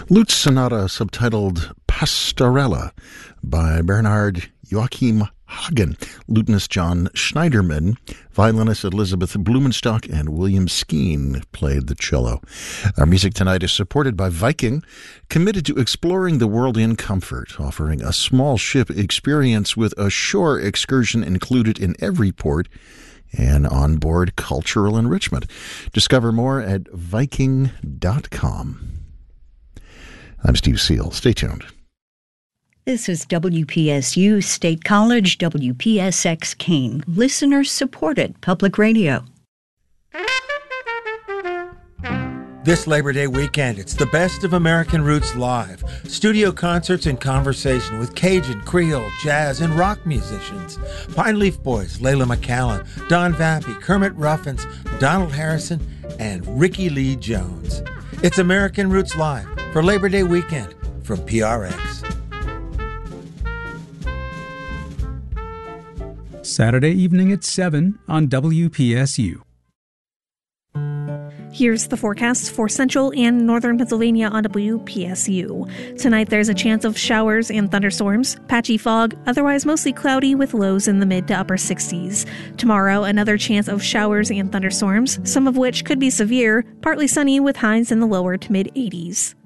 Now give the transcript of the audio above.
Lute Sonata subtitled Pastorella by Bernhard Joachim Hagen, lutenist John Schneiderman, violinist Elizabeth Blumenstock, and William Skeen played the cello. Our music tonight is supported by Viking, committed to exploring the world in comfort, offering a small ship experience with a shore excursion included in every port and onboard cultural enrichment. Discover more at Viking.com. I'm Steve Seal. Stay tuned. This is WPSU State College, WPSX Keene, listener-supported public radio. This Labor Day weekend, it's the Best of American Roots Live. Studio concerts and conversation with Cajun, Creole, jazz, and rock musicians. Pine Leaf Boys, Layla McCallan, Don Vappy, Kermit Ruffins, Donald Harrison, and Ricky Lee Jones. It's American Roots Live for Labor Day weekend from PRX. Saturday evening at 7 on WPSU. Here's the forecast for central and northern Pennsylvania on WPSU. Tonight there's a chance of showers and thunderstorms, patchy fog, otherwise mostly cloudy with lows in the mid to upper 60s. Tomorrow, another chance of showers and thunderstorms, some of which could be severe, partly sunny with highs in the lower to mid 80s.